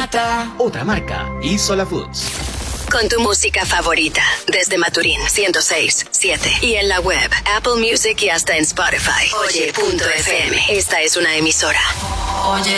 Nata. Otra marca, Isola Foods. Con tu música favorita, desde Maturín 106.7 y en la web, Apple Music y hasta en Spotify. Oye.fm. Esta es una emisora. Oye.